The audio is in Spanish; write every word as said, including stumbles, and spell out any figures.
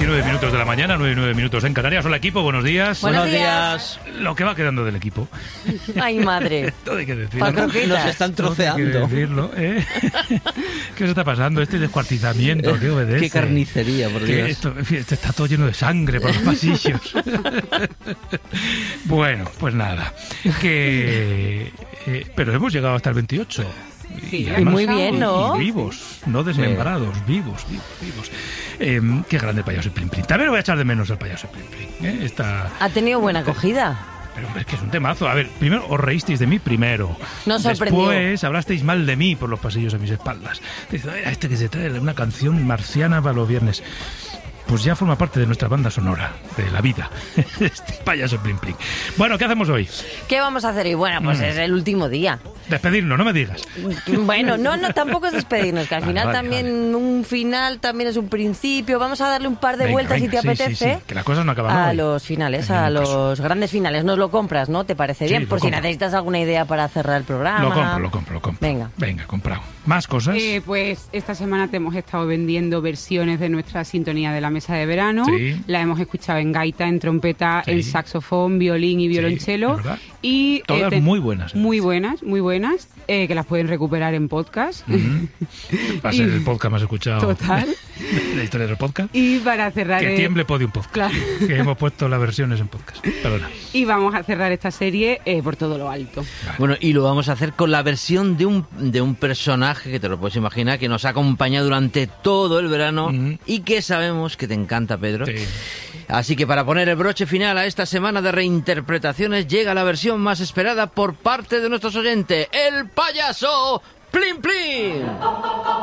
diecinueve minutos de la mañana, nueve y nueve minutos en Canarias. Hola, equipo, buenos días. Buenos días. Lo que va quedando del equipo. Ay, madre. Todo hay que decirlo. Nos están troceando. Todo hay que decirlo, ¿eh? ¿Qué os está pasando? Este descuartizamiento, ¿qué obedece? Qué carnicería, por Dios. Esto, en fin, esto está todo lleno de sangre por los pasillos. Bueno, pues nada. Que, eh, pero hemos llegado hasta el veintiocho. Sí, y además, muy bien, ¿no? Y vivos, no desmembrados, sí. vivos, vivos, vivos. Eh, qué grande el payaso Plin Plin. También lo voy a echar de menos el payaso Plin Plin. ¿eh? Esta... Ha tenido buena acogida. Pero hombre, es que es un temazo. A ver, primero os reísteis de mí primero. Nos sorprendió. Después hablasteis mal de mí por los pasillos a mis espaldas. Dice, a este que se trae una canción marciana para los viernes. Pues ya forma parte de nuestra banda sonora, de la vida, este payaso Plin Plin. Bueno, ¿qué hacemos hoy? ¿Qué vamos a hacer hoy? Bueno, pues mm. es el último día. Despedirnos, no me digas. Bueno, no, no, tampoco es despedirnos, que al vale, final vale, también vale. un final también es un principio. Vamos a darle un par de venga, vueltas venga, si te sí, apetece. Sí, sí, que las cosas no acaban a hoy. los finales, a los caso. grandes finales. Nos lo compras, ¿no? ¿Te parece bien? Sí, Por si compro. necesitas alguna idea para cerrar el programa. Lo compro, lo compro, lo compro. Venga. Venga, comprado. ¿Más cosas? Eh, pues esta semana te hemos estado vendiendo versiones de nuestra sintonía de la mesa de verano. Sí. La hemos escuchado en gaita, en trompeta, Sí. en saxofón, violín y violonchelo. Sí, y todas te... muy buenas. Muy buenas, muy buenas, eh, que las pueden recuperar en podcast. Uh-huh. Va a ser el podcast más escuchado. Total. De la historia del podcast. Y para cerrar... Que el... tiemble Podium Podcast. Claro. Que hemos puesto las versiones en podcast. Perdona. Y vamos a cerrar esta serie eh, por todo lo alto. Vale. Bueno, y lo vamos a hacer con la versión de un, de un personaje que te lo puedes imaginar, que nos ha acompañado durante todo el verano uh-huh. y que sabemos que te encanta, Pedro. Sí. Así que para poner el broche final a esta semana de reinterpretaciones llega la versión más esperada por parte de nuestros oyentes, el payaso Plin Plin.